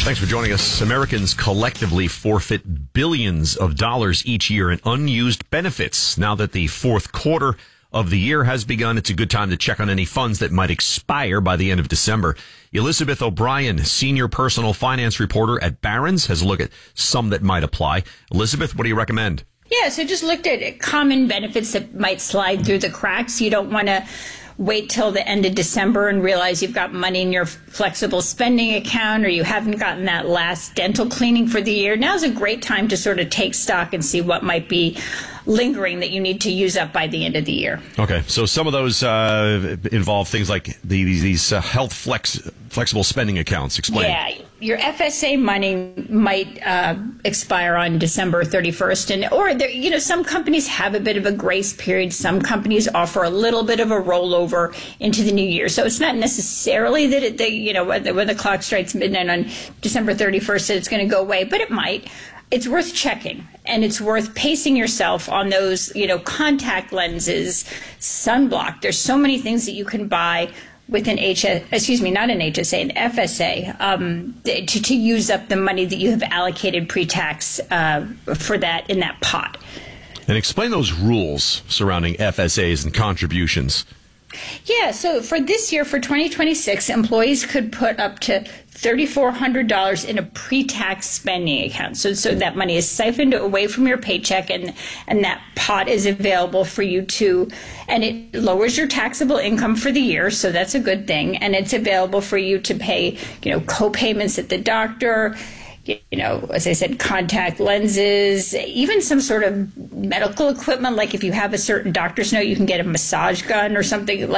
Thanks for joining us. Americans collectively forfeit billions of dollars each year in unused benefits. Now that the fourth quarter of the year has begun, it's a good time to check on any funds that might expire by the end of December. Elizabeth O'Brien, senior personal finance reporter at Barron's, has a look at some that might apply. Elizabeth, what do you recommend? Yeah, so just looked at common benefits that might slide through the cracks. You don't want to wait till the end of December and realize you've got money in your flexible spending account or you haven't gotten that last dental cleaning for the year. Now's a great time to sort of take stock and see what might be lingering that you need to use up by the end of the year. Okay, so some of those involve things like these health flexible spending accounts. Explain. Yeah, your FSA money might expire on December 31st, or some companies have a bit of a grace period. Some companies offer a little bit of a rollover into the new year. So it's not necessarily that when the clock strikes midnight on December 31st that it's going to go away, but it might. It's worth checking, and it's worth pacing yourself on those, contact lenses, sunblock. There's so many things that you can buy with an FSA, to use up the money that you have allocated pre-tax for that in that pot. And explain those rules surrounding FSAs and contributions. Yeah, so for this year, for 2026, employees could put up to $3,400 in a pre-tax spending account. So that money is siphoned away from your paycheck, and that pot is available for you and it lowers your taxable income for the year, so that's a good thing. And it's available for you to pay, co-payments at the doctor, as I said, contact lenses, even some sort of medical equipment, like if you have a certain doctor's note, you can get a massage gun or something